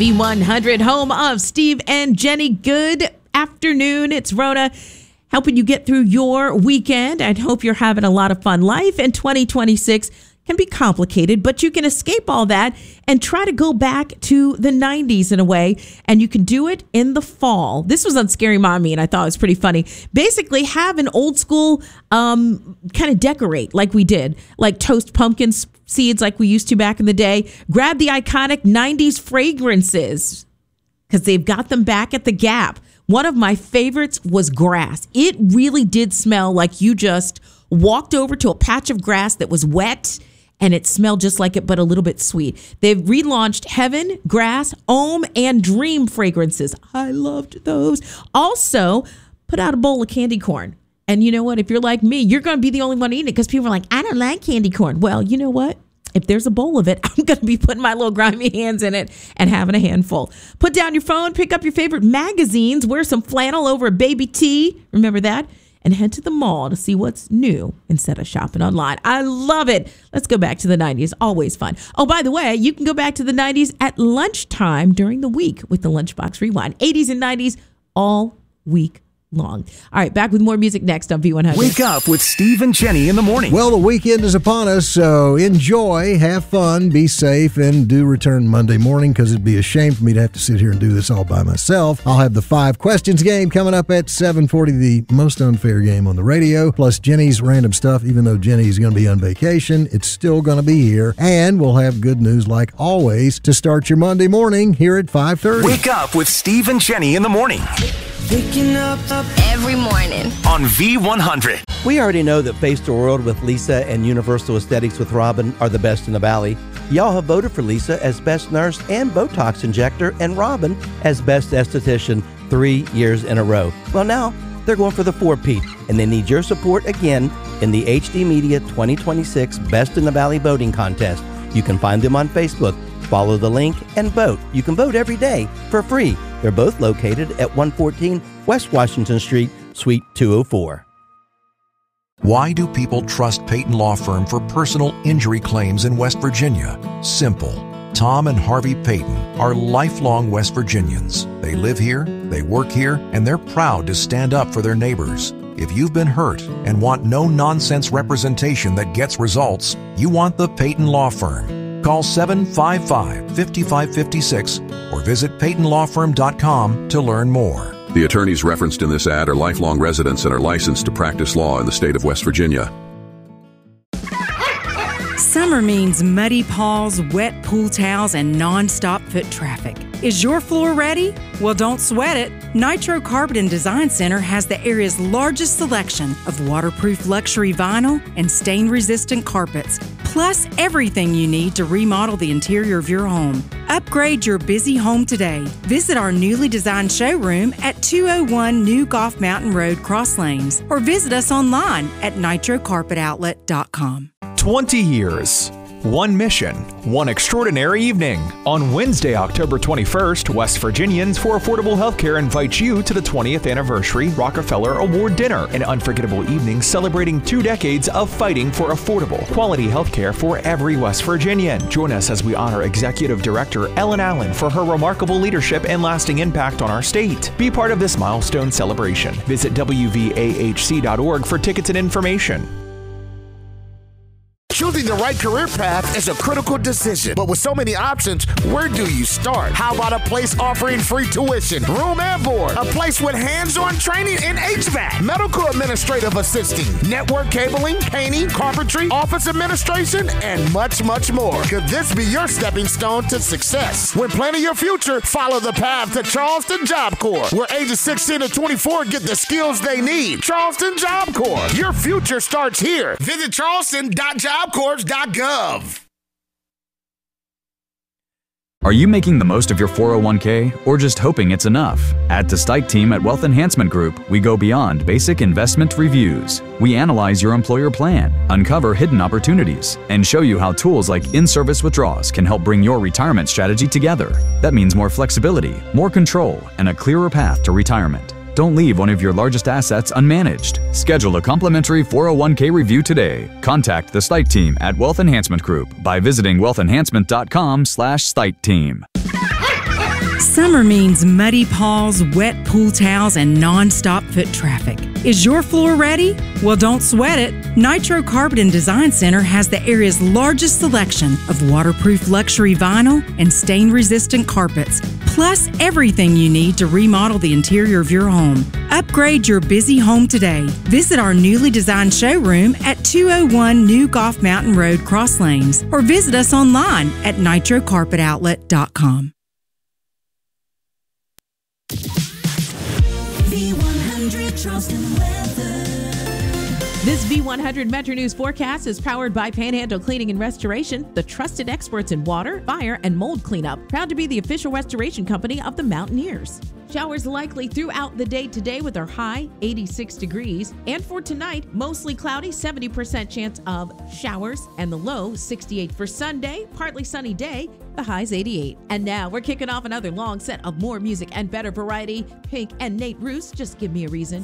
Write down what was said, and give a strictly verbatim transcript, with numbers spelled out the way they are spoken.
V one hundred, home of Steve and Jenny. Good afternoon. It's Rhoda helping you get through your weekend. I hope you're having a lot of fun. Life in twenty twenty-six can be complicated, but you can escape all that and try to go back to the nineties in a way, and you can do it in the fall. This was on Scary Mommy, and I thought it was pretty funny. Basically, have an old school um, kind of decorate like we did, like toast pumpkin seeds like we used to back in the day. Grab the iconic nineties fragrances because they've got them back at the Gap. One of my favorites was grass. It really did smell like you just walked over to a patch of grass that was wet, and it smelled just like it, but a little bit sweet. They've relaunched Heaven, Grass, Om, and Dream fragrances. I loved those. Also, put out a bowl of candy corn. And you know what? If you're like me, you're going to be the only one eating it because people are like, I don't like candy corn. Well, you know what? If there's a bowl of it, I'm going to be putting my little grimy hands in it and having a handful. Put down your phone, pick up your favorite magazines, wear some flannel over a baby tee. Remember that? And head to the mall to see what's new instead of shopping online. I love it. Let's go back to the nineties. Always fun. Oh, by the way, you can go back to the nineties at lunchtime during the week with the Lunchbox Rewind. eighties and nineties all week long. All right, back with more music next on V one hundred. Wake up with Steve and Jenny in the morning. Well, the weekend is upon us, so enjoy, have fun, be safe, and do return Monday morning because it'd be a shame for me to have to sit here and do this all by myself. I'll have the five questions game coming up at seven forty, the most unfair game on the radio, plus Jenny's random stuff. Even though Jenny's going to be on vacation, it's still going to be here, and we'll have good news like always to start your Monday morning here at five thirty. Wake up with Steve and Jenny in the morning. Waking up, up every morning on V one hundred. We already know that Face the World with Lisa and Universal Aesthetics with Robin are the best in the Valley. Y'all have voted for Lisa as best nurse and Botox injector and Robin as best esthetician three years in a row. Well, now they're going for the four-peat, and they need your support again in the H D Media twenty twenty-six Best in the Valley voting contest. You can find them on Facebook. Follow the link and vote. You can vote every day for free. They're both located at one fourteen West Washington Street, Suite two oh four. Why do people trust Peyton Law Firm for personal injury claims in West Virginia? Simple. Tom and Harvey Peyton are lifelong West Virginians. They live here, they work here, and they're proud to stand up for their neighbors. If you've been hurt and want no-nonsense representation that gets results, you want the Peyton Law Firm. Call seven five five, five five five six or visit peyton law firm dot com to learn more. The attorneys referenced in this ad are lifelong residents and are licensed to practice law in the state of West Virginia. Summer means muddy paws, wet pool towels, and non-stop foot traffic. Is your floor ready? Well, don't sweat it. Nitro Carpet and Design Center has the area's largest selection of waterproof luxury vinyl and stain-resistant carpets, plus everything you need to remodel the interior of your home. Upgrade your busy home today. Visit our newly designed showroom at two oh one New Golf Mountain Road, Cross Lanes, or visit us online at nitro carpet outlet dot com. twenty years. One mission, one extraordinary evening. On Wednesday, October twenty-first, West Virginians for Affordable Healthcare invites you to the twentieth Anniversary Rockefeller Award Dinner, an unforgettable evening celebrating two decades of fighting for affordable, quality healthcare for every West Virginian. Join us as we honor Executive Director Ellen Allen for her remarkable leadership and lasting impact on our state. Be part of this milestone celebration. Visit W V A H C dot org for tickets and information. Choosing the right career path is a critical decision, but with so many options, where do you start? How about a place offering free tuition, room and board, a place with hands-on training in H V A C, medical administrative assisting, network cabling, painting, carpentry, office administration, and much, much more? Could this be your stepping stone to success? When planning your future, follow the path to Charleston Job Corps, where ages sixteen to twenty-four get the skills they need. Charleston Job Corps, your future starts here. Visit charleston dot job corps dot gov. Are you making the most of your four oh one k or just hoping it's enough? At the Stike team at Wealth Enhancement Group, we go beyond basic investment reviews. We analyze your employer plan, uncover hidden opportunities, and show you how tools like in-service withdrawals can help bring your retirement strategy together. That means more flexibility, more control, and a clearer path to retirement. Don't leave one of your largest assets unmanaged. Schedule a complimentary four oh one k review today. Contact the Stike team at Wealth Enhancement Group by visiting wealth enhancement dot com slash Stike team. Summer means muddy paws, wet pool towels, and non-stop foot traffic. Is your floor ready? Well, don't sweat it. Nitro Carpet and Design Center has the area's largest selection of waterproof luxury vinyl and stain-resistant carpets, plus everything you need to remodel the interior of your home. Upgrade your busy home today. Visit our newly designed showroom at two oh one New Golf Mountain Road, Cross Lanes, or visit us online at nitro carpet outlet dot com. V one hundred Charleston weather. This V one hundred Metro News forecast is powered by Panhandle Cleaning and Restoration, the trusted experts in water, fire, and mold cleanup. Proud to be the official restoration company of the Mountaineers. Showers likely throughout the day today with our high eighty-six degrees. And for tonight, mostly cloudy, seventy percent chance of showers, and the low sixty-eight for Sunday. Partly sunny day, the high's eighty-eight. And now we're kicking off another long set of more music and better variety. Pink and Nate Roos, Just Give Me a Reason.